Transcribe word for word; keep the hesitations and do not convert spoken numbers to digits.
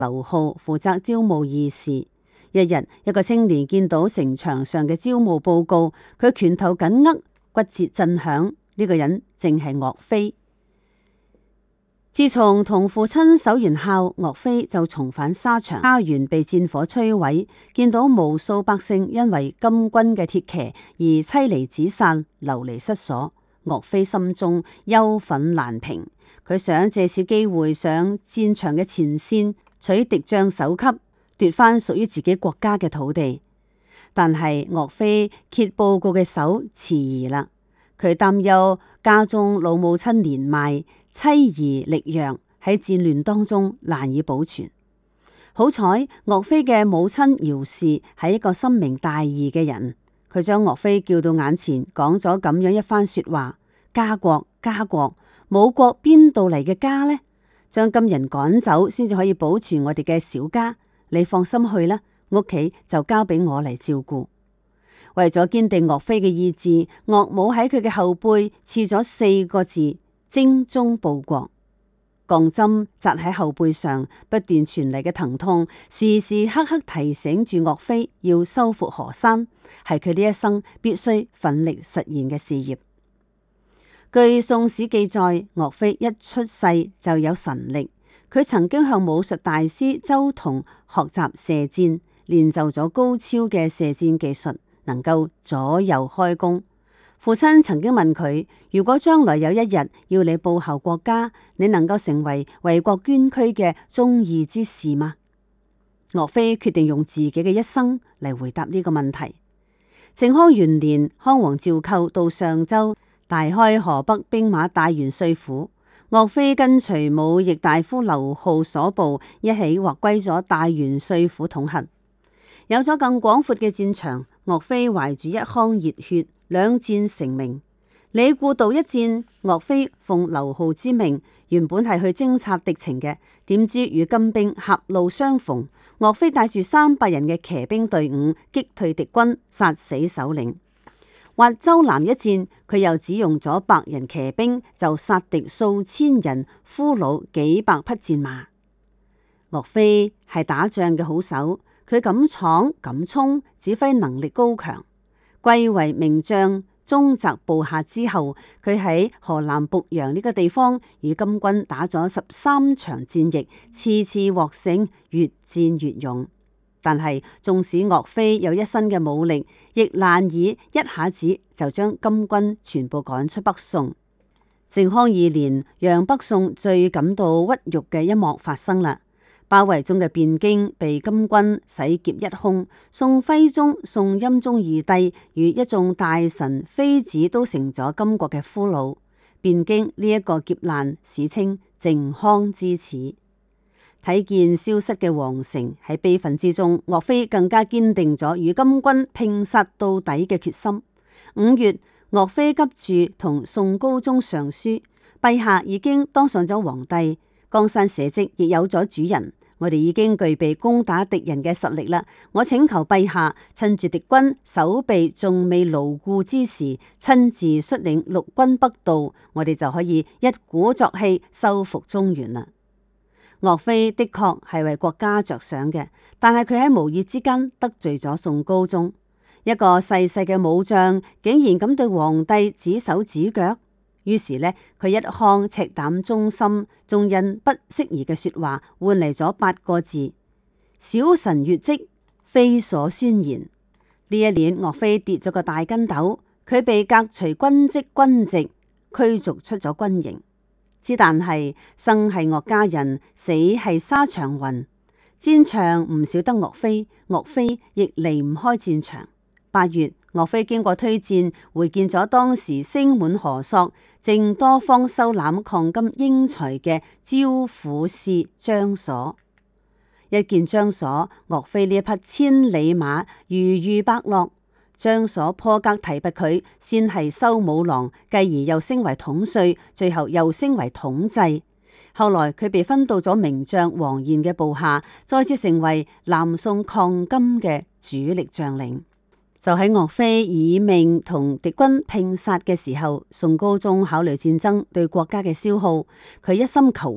劉浩負責招募義士。一日，一個青年見到城牆上嘅招募報告，佢拳頭緊握，骨節震響。呢個人正係岳飛。自從同父親守完孝，岳飛就重返沙場，家園被戰火摧毀，見到無數百姓因為金軍嘅鐵騎而妻離子散、流離失所，岳飛心中憂憤難平。佢想借此機會上戰場嘅前線，取敵將首級，奪翻屬於自己國家嘅土地。但係岳飛揭報告嘅手遲疑啦，佢擔憂家中老母親年邁，妻兒力弱，喺戰亂當中難以保存。好彩岳飛嘅母親姚氏係一個深明大義嘅人，佢將岳飛叫到眼前，講咗咁樣一番說話：家國家國，冇國邊度嚟嘅家呢？將金人趕走先至可以保存我哋嘅小家。你放心去啦，屋企就交俾我嚟照顧。為咗堅定岳飛嘅意志，岳母喺佢嘅後背刺咗四個字：精忠報國。鋼針扎喺後背上，不斷傳嚟嘅疼痛，時時刻刻提醒住岳飛要收復河山，係佢呢一生必須奮力實現嘅事業。據《宋史》記載，岳飛一出世就有神力，佢曾經向武術大師周同學習射箭，練就咗高超嘅射箭技術，能夠左右開弓。父親曾經問佢：如果將來有一日要你報效國家，你能夠成為為國捐軀嘅忠義之士嗎？岳飛決定用自己嘅一生嚟回答呢個問題。靖康元年，康王趙構到上州，大開河北兵馬大元帥府。岳飛跟隨武役大夫劉浩所部一起劃歸咗大元帥府統轄。有咗更廣闊嘅戰場，岳飛懷住一腔熱血，兩戰成名。李固道一戰，岳飛奉劉浩之命，原本係去偵察敵情嘅，點知與金兵狹路相逢，岳飛帶住三百人嘅騎兵隊伍擊退敵軍，殺死首領。或周南一戰，佢又只用咗百人騎兵就殺敵數千人，俘虜幾百匹戰馬。岳飛係打仗嘅好手。佢敢闖敢衝，指揮能力高強。貴為名將，中澤部下之後，佢喺河南濮陽呢個地方與金軍打咗十三場戰役，次次獲勝，越戰越勇。但係縱使岳飛有一身嘅武力，亦難以一下子就將金軍全部趕出北宋。靖康二年，讓北宋最感到屈辱嘅一幕發生啦。包圍中嘅汴京被金軍洗劫一空，宋徽宗、宋欽宗二帝與一眾大臣妃子都成咗金國嘅俘虜。汴京呢一個劫難，史稱靖康之恥。睇見消失嘅皇城，喺悲憤之中，岳飛更加堅定咗與金軍拼殺到底嘅決心。五月，岳飛急住同宋高宗上書：陛下已經當上咗皇帝，江山社稷亦有咗主人。我哋已經具備攻打敵人嘅實力啦！我請求陛下趁住敵軍守備仲未牢固之時，親自率領陸軍北渡，我哋就可以一鼓作氣收復中原啦。岳飛的確係為國家着想嘅，但係佢喺無意之間得罪咗宋高宗，一個細細嘅武將，竟然咁對皇帝指手指腳。於是呢，佢一腔赤膽忠心，仲因不適宜嘅說話，換嚟咗八個字：小臣越職，非所宣言。呢一年，岳飛跌咗個大筋斗，佢被革除軍職軍籍，驅逐出咗軍營。之但係生係岳家人，死係沙場雲。戰場唔少得岳飛，岳飛亦離唔開戰場。八月，岳飛經過推薦，會見咗當時聲滿河朔、正多方收攬抗金英才嘅招撫使張所。一見張所，岳飛呢一匹千里馬如遇伯樂。張所破格提拔佢，先係修武郎，繼而又升為統帥，最後又升為統制。後來佢被分到咗名將黃彥嘅部下，再次成為南宋抗金嘅主力將領。就喺岳飛以命同敵軍拼殺嘅時候，宋高宗考慮戰爭對國家嘅消耗，佢一心求